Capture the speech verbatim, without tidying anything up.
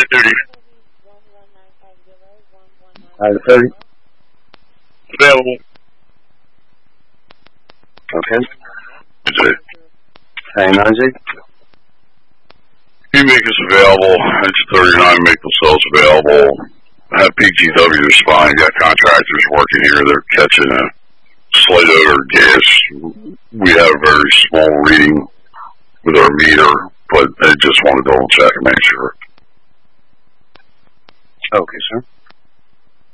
duty. I thirty. Available. Okay. Is it? Hang on, Jake. You make us available. Engine thirty-nine, make themselves available. Have P G W respond. Got contractors working here. They're catching a slight odor of gas. We have a very small reading with our meter, but I just want to double check and make sure. Okay, sir.